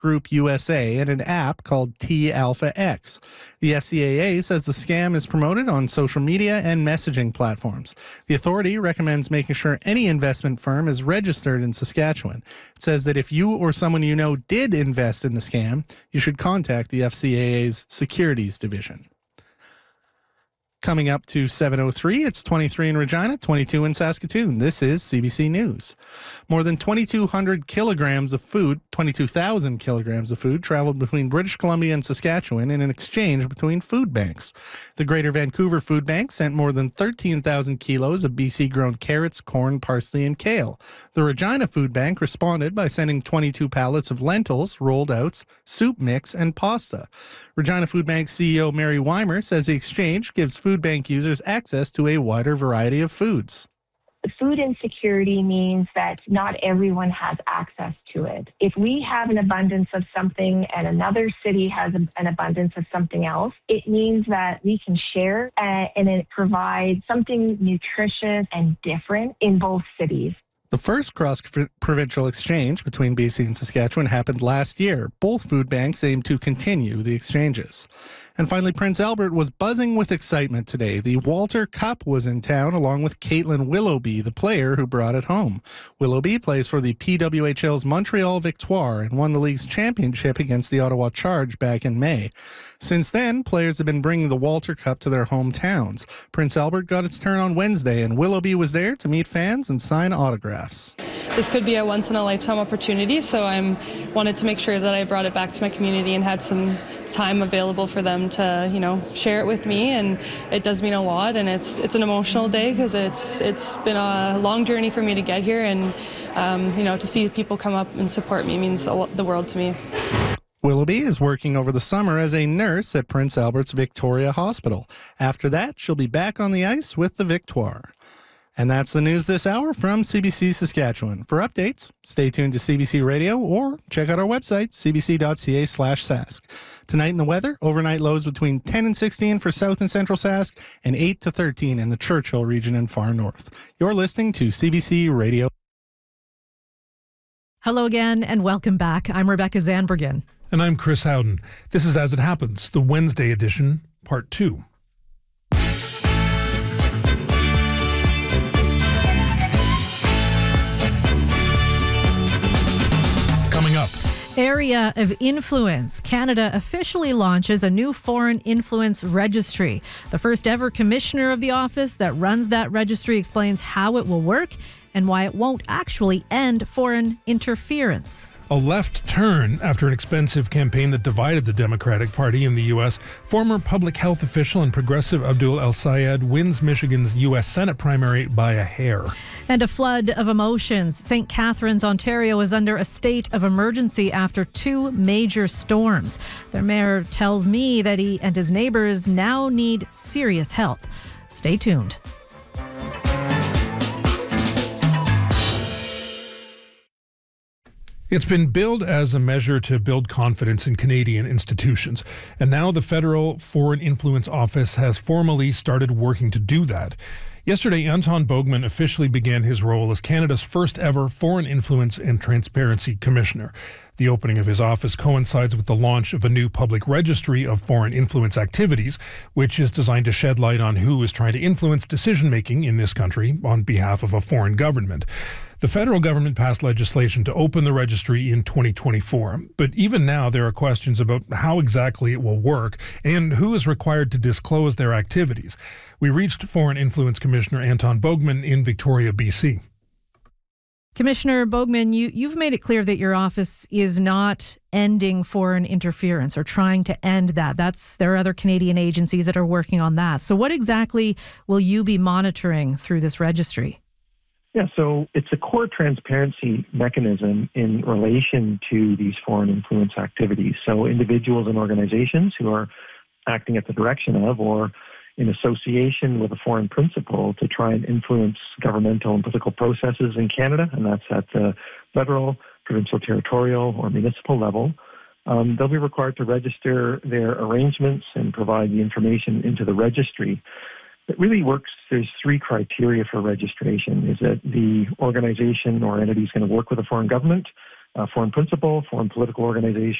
Group USA and an app called T Alpha X. The FCAA says the scam is promoted on social media and messaging platforms. The authority recommends making sure any investment firm is registered in Saskatchewan. It says that if you or someone you know did invest in the scam, you should contact the FCAA's Securities Division. Coming up to 7:03, it's 23 in Regina, 22 in Saskatoon. This is CBC News. More than 2,200 kilograms of food, 22,000 kilograms of food traveled between British Columbia and Saskatchewan in an exchange between food banks. The Greater Vancouver Food Bank sent more than 13,000 kilos of BC-grown carrots, corn, parsley, and kale. The Regina Food Bank responded by sending 22 pallets of lentils, rolled outs, soup mix, and pasta. Regina Food Bank CEO Mary Weimer says the exchange gives food bank users access to a wider variety of foods. Food insecurity means that not everyone has access to it. If we have an abundance of something and another city has an abundance of something else, it means that we can share and it provides something nutritious and different in both cities. The first cross-provincial exchange between BC and Saskatchewan happened last year. Both food banks aim to continue the exchanges. And finally, Prince Albert was buzzing with excitement today. The Walter Cup was in town along with Caitlin Willoughby, the player who brought it home. Willoughby plays for the PWHL's Montreal Victoire and won the league's championship against the Ottawa Charge back in May. Since then, players have been bringing the Walter Cup to their hometowns. Prince Albert got its turn on Wednesday, and Willoughby was there to meet fans and sign autographs. This could be a once-in-a-lifetime opportunity, so I wanted to make sure that I brought it back to my community and had some time available for them to, share it with me, and it does mean a lot, and it's an emotional day because it's been a long journey for me to get here, and to see people come up and support me means the world to me. Willoughby is working over the summer as a nurse at Prince Albert's Victoria Hospital. After that, she'll be back on the ice with the Victoire. And that's the news this hour from CBC Saskatchewan. For updates, stay tuned to CBC Radio or check out our website, cbc.ca/sask. Tonight in the weather, overnight lows between 10 and 16 for South and Central Sask and 8 to 13 in the Churchill region and far north. You're listening to CBC Radio. Hello again and welcome back. I'm Rebecca Zandbergen. And I'm Chris Howden. This is As It Happens, the Wednesday edition, Part 2. Coming up. Area of Influence. Canada officially launches a new foreign influence registry. The first ever commissioner of the office that runs that registry explains how it will work and why it won't actually end foreign interference. A left turn after an expensive campaign that divided the Democratic Party in the U.S. Former public health official and progressive Abdul El-Sayed wins Michigan's U.S. Senate primary by a hair. And a flood of emotions. St. Catharines, Ontario is under a state of emergency after 2 major storms. Their mayor tells me that he and his neighbors now need serious help. Stay tuned. It's been billed as a measure to build confidence in Canadian institutions, and now the Federal Foreign Influence Office has formally started working to do that. Yesterday, Anton Bogman officially began his role as Canada's first ever Foreign Influence and Transparency Commissioner. The opening of his office coincides with the launch of a new public registry of foreign influence activities, which is designed to shed light on who is trying to influence decision-making in this country on behalf of a foreign government. The federal government passed legislation to open the registry in 2024, but even now there are questions about how exactly it will work and who is required to disclose their activities. We reached Foreign Influence Commissioner Anton Bogman in Victoria, BC. Commissioner Bogman, you've made it clear that your office is not ending foreign interference or trying to end that. There are other Canadian agencies that are working on that. So what exactly will you be monitoring through this registry? Yeah, so it's a core transparency mechanism in relation to these foreign influence activities. So individuals and organizations who are acting at the direction of or in association with a foreign principal to try and influence governmental and political processes in Canada, and that's at the federal, provincial, territorial, or municipal level, they'll be required to register their arrangements and provide the information into the registry. It really works. There's 3 criteria for registration. Is that the organization or entity is going to work with a foreign government, foreign principal, foreign political organization,